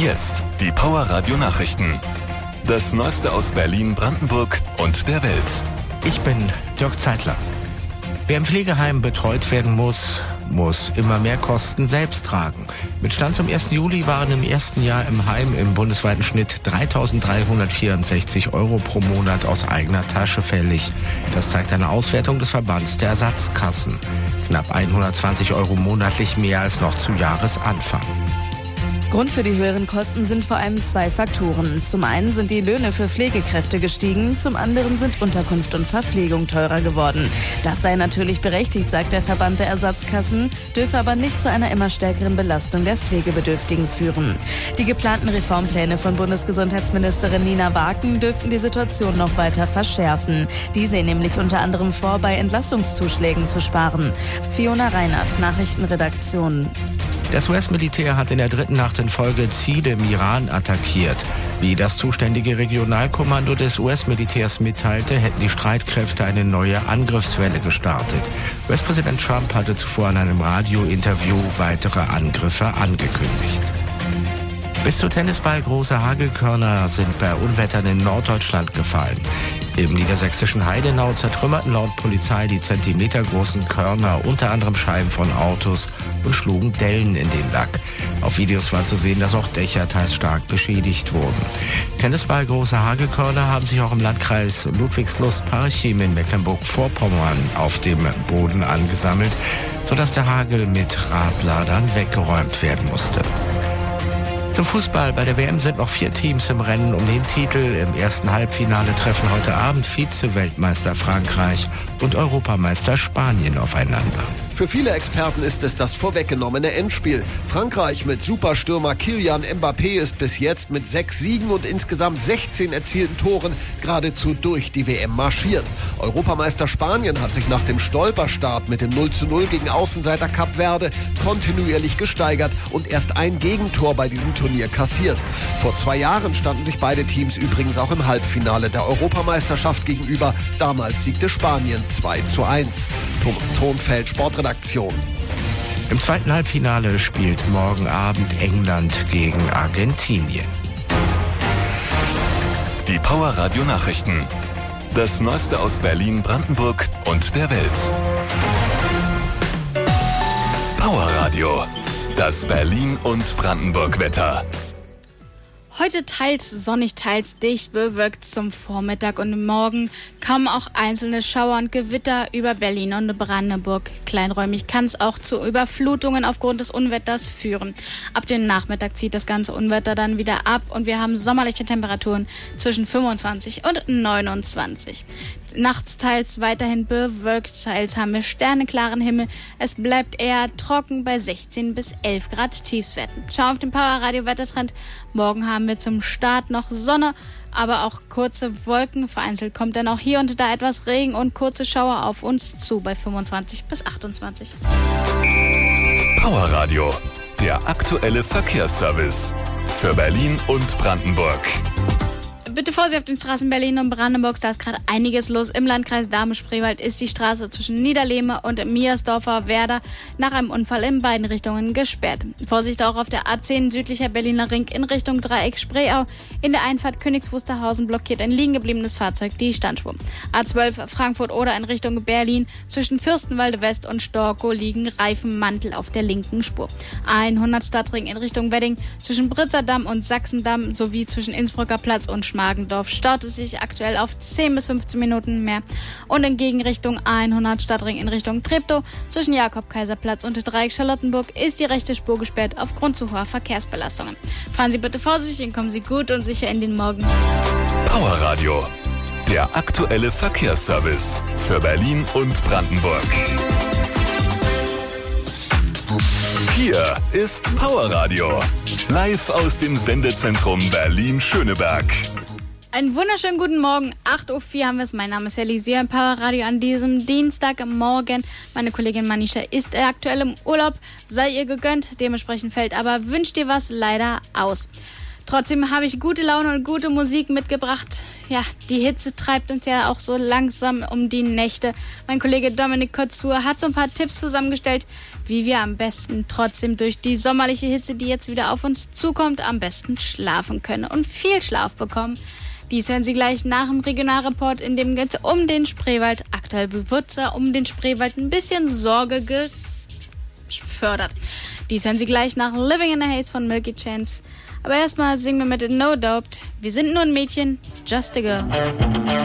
Jetzt die Power Radio Nachrichten. Das Neueste aus Berlin, Brandenburg und der Welt. Ich bin Dirk Zeitler. Wer im Pflegeheim betreut werden muss immer mehr Kosten selbst tragen. Mit Stand zum 1. Juli waren im ersten Jahr im Heim im bundesweiten Schnitt 3.364 € pro Monat aus eigener Tasche fällig. Das zeigt eine Auswertung des Verbands der Ersatzkassen. Knapp 120 € monatlich mehr als noch zu Jahresanfang. Grund für die höheren Kosten sind vor allem zwei Faktoren. Zum einen sind die Löhne für Pflegekräfte gestiegen, zum anderen sind Unterkunft und Verpflegung teurer geworden. Das sei natürlich berechtigt, sagt der Verband der Ersatzkassen, dürfe aber nicht zu einer immer stärkeren Belastung der Pflegebedürftigen führen. Die geplanten Reformpläne von Bundesgesundheitsministerin Nina Waken dürften die Situation noch weiter verschärfen. Die sehen nämlich unter anderem vor, bei Entlastungszuschlägen zu sparen. Fiona Reinhardt, Nachrichtenredaktion. Das US-Militär hat in der dritten Nacht in Folge Ziele im Iran attackiert. Wie das zuständige Regionalkommando des US-Militärs mitteilte, hätten die Streitkräfte eine neue Angriffswelle gestartet. US-Präsident Trump hatte zuvor in einem Radiointerview weitere Angriffe angekündigt. Bis zu Tennisball große Hagelkörner sind bei Unwettern in Norddeutschland gefallen. Im niedersächsischen Heidenau zertrümmerten laut Polizei die zentimetergroßen Körner unter anderem Scheiben von Autos und schlugen Dellen in den Lack. Auf Videos war zu sehen, dass auch Dächer teils stark beschädigt wurden. Tennisball große Hagelkörner haben sich auch im Landkreis Ludwigslust-Parchim in Mecklenburg-Vorpommern auf dem Boden angesammelt, sodass der Hagel mit Radladern weggeräumt werden musste. Zum Fußball. Bei der WM sind noch 4 Teams im Rennen um den Titel. Im ersten Halbfinale treffen heute Abend Vize-Weltmeister Frankreich und Europameister Spanien aufeinander. Für viele Experten ist es das vorweggenommene Endspiel. Frankreich mit Superstürmer Kylian Mbappé ist bis jetzt mit 6 Siegen und insgesamt 16 erzielten Toren geradezu durch die WM marschiert. Europameister Spanien hat sich nach dem Stolperstart mit dem 0:0 gegen Außenseiter Kap Verde kontinuierlich gesteigert und erst ein Gegentor bei diesem Turnier kassiert. Vor 2 Jahren standen sich beide Teams übrigens auch im Halbfinale der Europameisterschaft gegenüber. Damals siegte Spanien 2:1. Thomas Thonfeld, Sportredaktion. Im zweiten Halbfinale spielt morgen Abend England gegen Argentinien. Die Power Radio Nachrichten. Das Neueste aus Berlin, Brandenburg und der Welt. Power Radio. Das Berlin und Brandenburg Wetter. Heute teils sonnig, teils dicht, bewölkt zum Vormittag und Morgen kommen auch einzelne Schauer und Gewitter über Berlin und Brandenburg. Kleinräumig kann es auch zu Überflutungen aufgrund des Unwetters führen. Ab dem Nachmittag zieht das ganze Unwetter dann wieder ab und wir haben sommerliche Temperaturen zwischen 25 und 29. Nachts teils weiterhin bewölkt, teils haben wir sterneklaren Himmel. Es bleibt eher trocken bei 16 bis 11 Grad Tiefstwerten. Schau auf den Power Radio Wettertrend. Morgen haben wir zum Start noch Sonne, aber auch kurze Wolken. Vereinzelt kommt dann auch hier und da etwas Regen und kurze Schauer auf uns zu bei 25 bis 28. Power Radio. Der aktuelle Verkehrsservice. Für Berlin und Brandenburg. Bitte Vorsicht auf den Straßen Berlin und Brandenburgs, da ist gerade einiges los. Im Landkreis Dahme-Spreewald ist die Straße zwischen Niederlehme und Miersdorfer Werder nach einem Unfall in beiden Richtungen gesperrt. Vorsicht auch auf der A10 südlicher Berliner Ring in Richtung Dreieck Spreeau. In der Einfahrt Königs Wusterhausen blockiert ein liegen gebliebenes Fahrzeug die Standspur. A12 Frankfurt-Oder in Richtung Berlin. Zwischen Fürstenwalde West und Storkow liegen Reifenmantel auf der linken Spur. A100 Stadtring in Richtung Wedding. Zwischen Britzerdamm und Sachsendamm sowie zwischen Innsbrucker Platz und Schmargendorf staut es sich aktuell auf 10 bis 15 Minuten mehr. Und in Gegenrichtung A100 Stadtring in Richtung Treptow zwischen Jakob-Kaiser-Platz und Dreieck Charlottenburg ist die rechte Spur gesperrt aufgrund zu hoher Verkehrsbelastungen. Fahren Sie bitte vorsichtig und kommen Sie gut und sicher in den Morgen. Power Radio. Der aktuelle Verkehrsservice. Für Berlin und Brandenburg. Hier ist Power Radio. Live aus dem Sendezentrum Berlin-Schöneberg. Einen wunderschönen guten Morgen, 8:04 Uhr haben wir es. Mein Name ist Elise im Power Radio an diesem Dienstagmorgen. Meine Kollegin Manisha ist aktuell im Urlaub, sei ihr gegönnt. Dementsprechend fällt aber Wünsch dir was leider aus. Trotzdem habe ich gute Laune und gute Musik mitgebracht. Ja, die Hitze treibt uns ja auch so langsam um die Nächte. Mein Kollege Dominik Kotzur hat so ein paar Tipps zusammengestellt, wie wir am besten trotzdem durch die sommerliche Hitze, die jetzt wieder auf uns zukommt, am besten schlafen können und viel Schlaf bekommen. Dies hören Sie gleich nach dem Regionalreport, in dem geht es um den Spreewald. Aktuell wird um den Spreewald ein bisschen Sorge gefördert. Dies hören Sie gleich nach Living in a Haze von Milky Chance. Aber erstmal singen wir mit No Doubt. Wir sind nur ein Mädchen, just a girl.